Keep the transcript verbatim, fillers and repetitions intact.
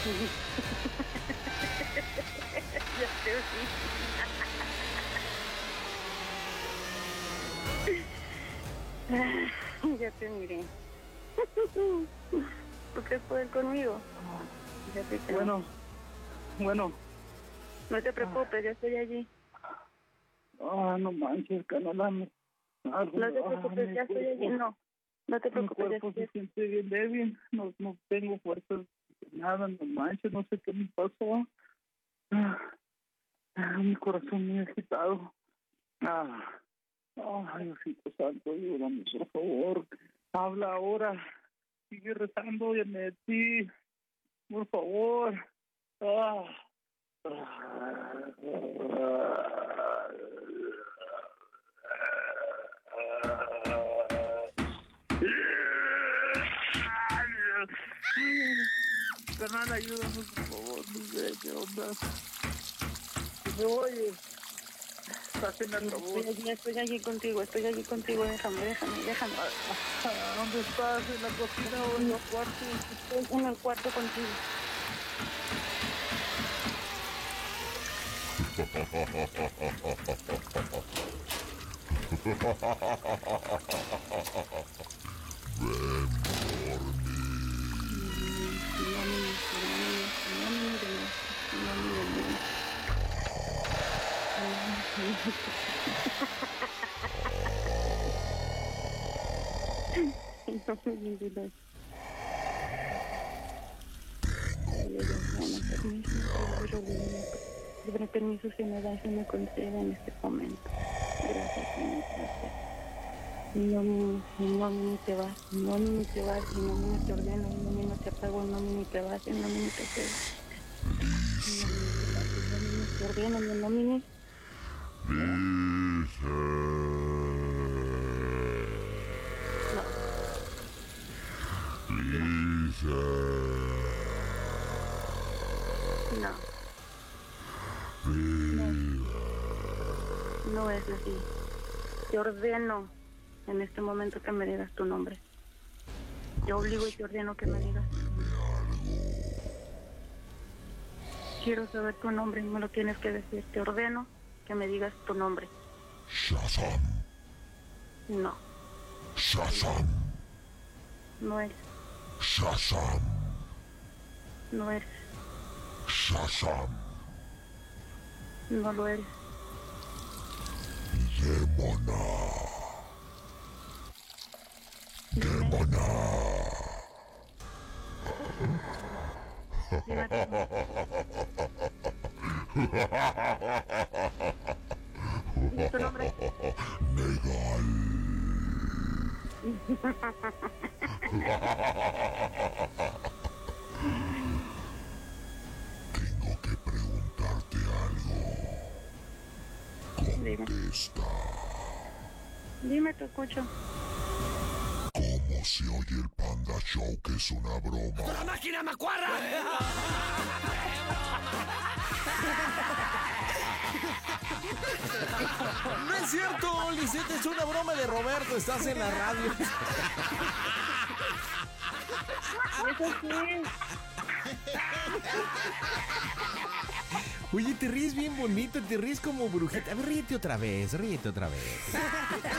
Ya te vi. Ya te miré. ¿Tú crees poder conmigo? Ya te creo. Bueno, bueno. No te preocupes, ya estoy allí. Ah, no manches, canala. No, no te preocupes, ya estoy allí. No, no te preocupes. Mi cuerpo se siente bien débil. No, no tengo fuerzas de nada, no manches, no sé qué me pasó. Ah, ah, mi corazón muy agitado. Ah, ay, Diosito Santo, ayúdame, por favor. Habla ahora. Sigue rezando, llame de ti. Por favor. Ah. Canal, ayúdame, por favor, no sé qué onda. ¿Me oyes? Hazme el favor. Estoy allí, estoy allí contigo, estoy allí contigo, déjame, déjame, déjame. ¿Dónde estás? ¿En la cocina o en el cuarto? Estoy en el cuarto contigo. Libre permiso que me das y me conceda en este momento. Gracias, Señor, gracias. No, no, ni te vas, no, ni te vas, no, ni te ordeno, no, ni te apago, no, ni te vas, no, ni te quedas. No, ni te ordeno, no, ni No. No. No es así. Te ordeno en este momento que me digas tu nombre. Te obligo y te ordeno que me digas. Quiero saber tu nombre y me lo tienes que decir. Te ordeno que me digas tu nombre. Shazam. No. Shazam. No eres. Shazam. No eres. Shazam. No lo eres. Demona. Demona. Dime tu nombre. Negal. Tengo que preguntarte algo. Contesta. Dime. Dime, te escucho. ¿Cómo se oye el Panda Show, que es una broma? ¡La máquina macuarra! No es cierto, Lisette, es una broma de Roberto, estás en la radio. Eso sí. Oye, te ríes bien bonito, te ríes como brujita. A ver, ríete otra vez, ríete otra vez.